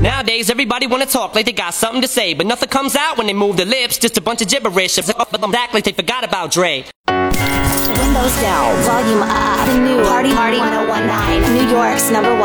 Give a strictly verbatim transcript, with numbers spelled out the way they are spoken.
Nowadays, everybody wanna talk like they got something to say, but nothing comes out when they move their lips, just a bunch of gibberish. Act like they forgot about Dre. Windows down, volume up. The new Party Party one oh one nine, New York's number one.